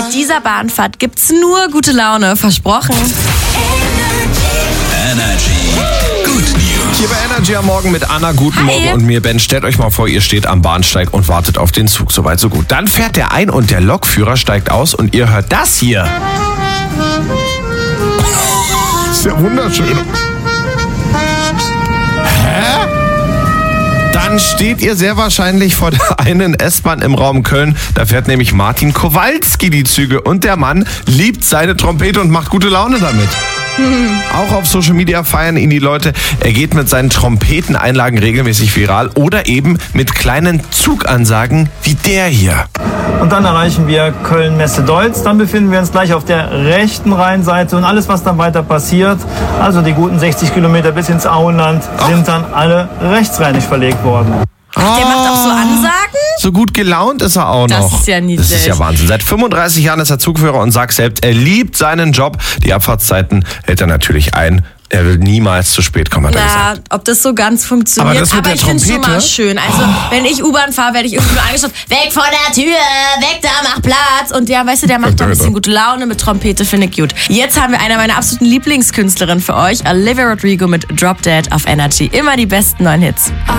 dieser Bahnfahrt gibt's nur gute Laune, versprochen. Energy Good News. Hier bei Energy am Morgen mit Anna, guten Morgen und mir, Ben. Stellt euch mal vor, ihr steht am Bahnsteig und wartet auf den Zug. Soweit, so gut. Dann fährt der ein und der Lokführer steigt aus und ihr hört das hier. Das ist ja wunderschön. Hä? Dann steht ihr sehr wahrscheinlich vor der einen S-Bahn im Raum Köln. Da fährt nämlich Martin Kowalski die Züge und der Mann liebt seine Trompete und macht gute Laune damit. Auch auf Social Media feiern ihn die Leute. Er geht mit seinen Trompeteneinlagen regelmäßig viral oder eben mit kleinen Zugansagen wie der hier. Und dann erreichen wir Köln-Messe-Deutz. Dann befinden wir uns gleich auf der rechten Rheinseite und alles, was dann weiter passiert, also die guten 60 Kilometer bis ins Auenland, sind dann alle rechtsrheinig verlegt worden. Ach, der macht auch so Ansagen? So gut gelaunt ist er auch noch. Das ist ja niedlich. Das ist ja Wahnsinn. Seit 35 Jahren ist er Zugführer und sagt selbst, er liebt seinen Job. Die Abfahrtszeiten hält er natürlich ein. Er will niemals zu spät kommen, hat er gesagt. Ob das so ganz funktioniert. Aber ich finde es schon mal schön. Also, wenn ich U-Bahn fahre, werde ich irgendwie nur angeschaut. Weg von der Tür, weg da, mach Platz. Und der, weißt du, der macht da ein bisschen gute Laune mit Trompete, finde ich gut. Jetzt haben wir eine meiner absoluten Lieblingskünstlerinnen für euch, Olivia Rodrigo mit Drop Dead auf Energy. Immer die besten neuen Hits.